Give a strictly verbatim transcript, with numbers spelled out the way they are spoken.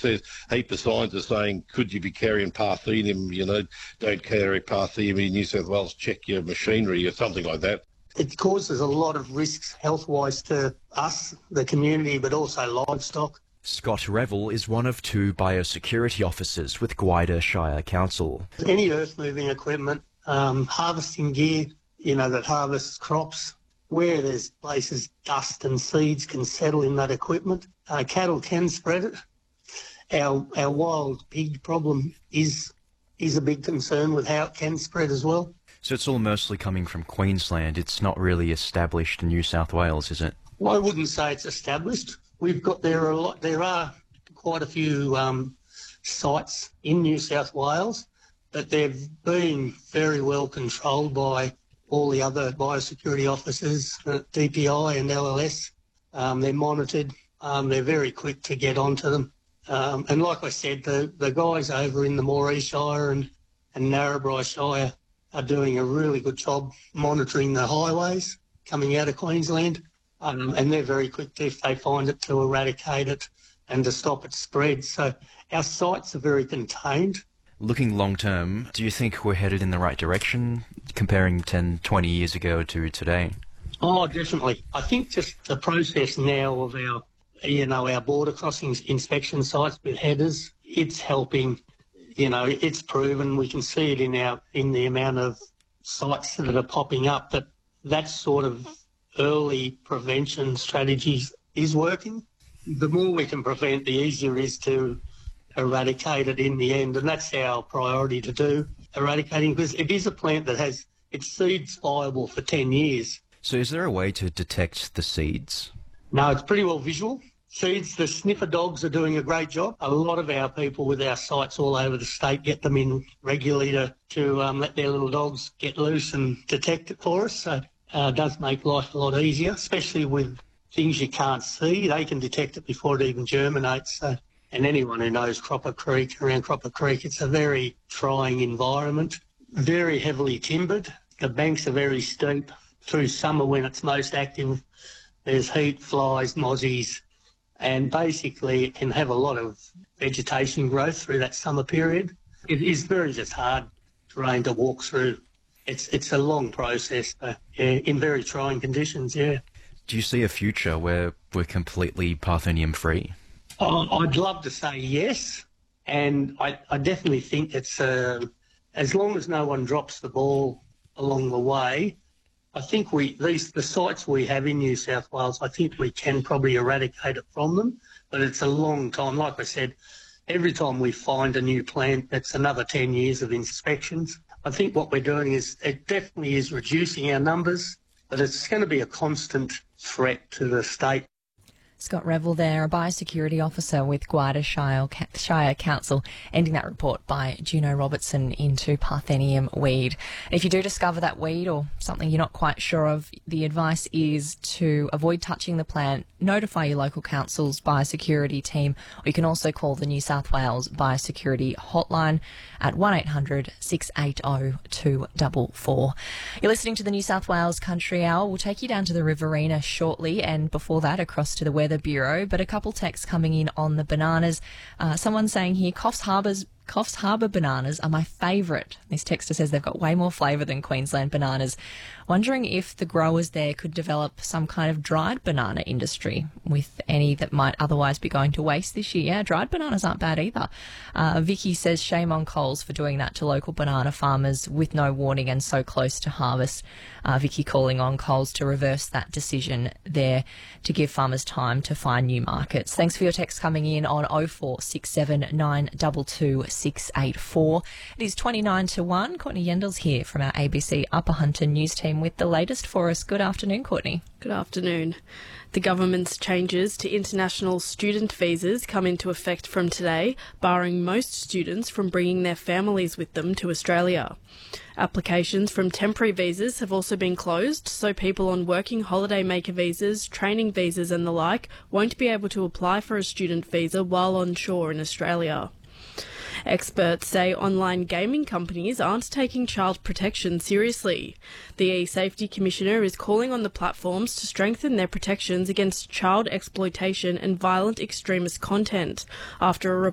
says a heap of signs are saying, could you be carrying Parthenium? You know, don't carry Parthenium in New South Wales, check your machinery or something like that. It causes a lot of risks health-wise to us, the community, but also livestock. Scott Revel is one of two biosecurity officers with Gwydir Shire Council. Any earth-moving equipment, um, harvesting gear, you know, that harvests crops, where there's places dust and seeds can settle in that equipment. Uh, cattle can spread it. Our our wild pig problem is is a big concern with how it can spread as well. So it's all mostly coming from Queensland. It's not really established in New South Wales, is it? Well, I wouldn't say it's established. We've got there are a lot. There are quite a few um, sites in New South Wales, but they've been very well controlled by all the other biosecurity officers, uh, D P I and L L S. Um, they're monitored. Um, they're very quick to get onto them. Um, and like I said, the, the guys over in the Moree Shire and, and Narrabri Shire are doing a really good job monitoring the highways coming out of Queensland. Um, and they're very quick to, if they find it, to eradicate it and to stop its spread. So our sites are very contained. Looking long term, do you think we're headed in the right direction comparing ten, twenty years ago to today? Oh, definitely. I think just the process now of our, you know, our border crossings inspection sites with headers, it's helping. You know, it's proven. We can see it in our in the amount of sites that are popping up that that sort of early prevention strategies is working. The more we can prevent, the easier it is to eradicate it in the end, and that's our priority to do, eradicating, because it is a plant that has its seeds viable for ten years. So is there a way to detect the seeds? No, it's pretty well visual. Seeds, the sniffer dogs are doing a great job. A lot of our people with our sites all over the state get them in regularly to, to um, let their little dogs get loose and detect it for us. So uh, it does make life a lot easier, especially with things you can't see. They can detect it before it even germinates. So. And anyone who knows Cropper Creek, around Cropper Creek, it's a very trying environment, very heavily timbered. The banks are very steep. Through summer when it's most active, there's heat, flies, mozzies, and basically it can have a lot of vegetation growth through that summer period. It is very just hard terrain to walk through. It's it's a long process, but yeah, in very trying conditions, yeah. Do you see a future where we're completely Parthenium-free? Oh, I'd love to say yes, and I, I definitely think it's, uh, as long as no one drops the ball along the way, I think we these the sites we have in New South Wales, I think we can probably eradicate it from them, but it's a long time. Like I said, every time we find a new plant, that's another ten years of inspections. I think what we're doing is, it definitely is reducing our numbers, but it's going to be a constant threat to the state. Scott Revel there, a biosecurity officer with Gwydir Shire, Shire Council, ending that report by Juno Robertson into Parthenium weed. If you do discover that weed or something you're not quite sure of, the advice is to avoid touching the plant, notify your local council's biosecurity team, or you can also call the New South Wales Biosecurity Hotline at one eight hundred, six eight zero, two four four. You're listening to the New South Wales Country Hour. We'll take you down to the Riverina shortly, and before that across to the Weather Bureau, but a couple texts coming in on the bananas. Uh, someone saying here, Coffs Harbour's Coffs Harbour bananas are my favourite. This texter says they've got way more flavour than Queensland bananas. Wondering if the growers there could develop some kind of dried banana industry with any that might otherwise be going to waste this year. Yeah, dried bananas aren't bad either. Uh, Vicky says shame on Coles for doing that to local banana farmers with no warning and so close to harvest. Uh, Vicky calling on Coles to reverse that decision there to give farmers time to find new markets. Thanks for your text coming in on oh four six seven nine two two six eight four. It is twenty-nine to one. Courtney Yendel's here from our A B C Upper Hunter news team with the latest for us. Good afternoon, Courtney. Good afternoon. The government's changes to international student visas come into effect from today, barring most students from bringing their families with them to Australia. Applications from temporary visas have also been closed, so people on working holiday maker visas, training visas and the like won't be able to apply for a student visa while on shore in Australia. Experts say online gaming companies aren't taking child protection seriously. The E-Safety Commissioner is calling on the platforms to strengthen their protections against child exploitation and violent extremist content after a